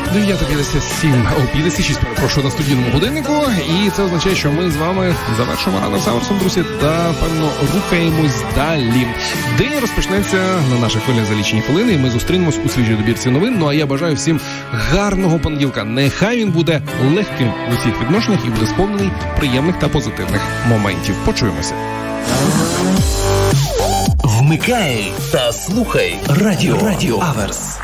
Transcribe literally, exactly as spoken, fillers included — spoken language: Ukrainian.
дев'ята п'ятдесят сім, о, п'ятдесят шість, перепрошую, на студійному годиннику. І це означає, що ми з вами завершимо ранок з Аверсом, друзі, та, певно, рухаємось далі. День розпочнеться на наших хвилях за лічені хвилини, і ми зустрінемось у свіжій добірці новин. Ну, а я бажаю всім гарного понеділка. Нехай він буде легким у всіх відношеннях і буде сповнений приємних та позитивних моментів. Почуємося. Вмикай та слухай радіо, радіо Аверс.